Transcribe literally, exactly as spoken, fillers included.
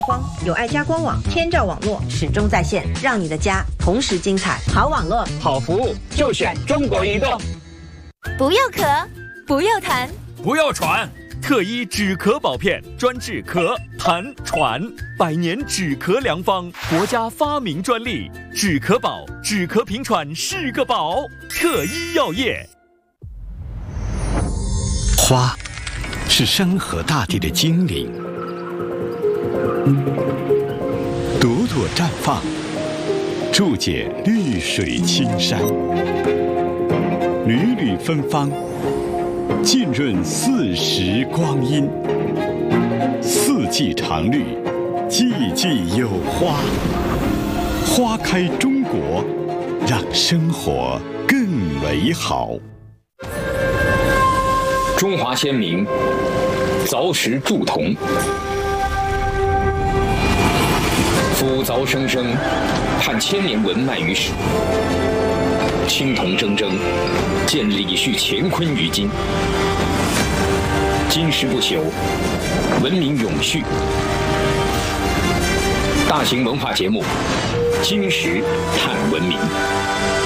慌，有爱家官网，天照网络始终在线，让你的家同时精彩。好网络， 好服务，就选中国移动。 不要咳，不要痰， 不要喘，特医止咳宝片，专治咳、痰、喘，百年止咳良方，国家发明专利，止咳宝，止咳平喘是个宝。特医药业。 花，是山河大地的精灵。朵朵绽放，注解绿水青山；缕缕芬芳，浸润四时光阴。四季常绿，季季有花。花开中国，让生活更美好。 中华先民凿石铸铜，夫凿生生，盼千年文脉于史。青铜铮铮，见李旭乾坤于今。金石不朽，文明永续。大型文化节目《金石探文明》。